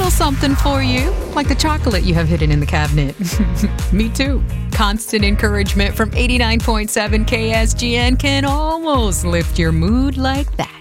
little something for you, like the chocolate you have hidden in the cabinet. Me too. Constant encouragement from 89.7 KSGN can almost lift your mood like that.